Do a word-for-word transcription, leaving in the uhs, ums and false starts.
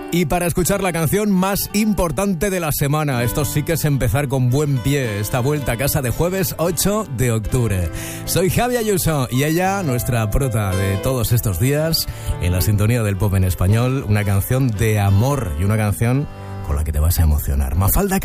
Y para escuchar la canción más importante de la semana, esto sí que es empezar con buen pie, esta vuelta a casa de jueves ocho de octubre. Soy Javi Ayuso y ella, nuestra prota de todos estos días, en la sintonía del pop en español, una canción de amor y una canción con la que te vas a emocionar. Mafalda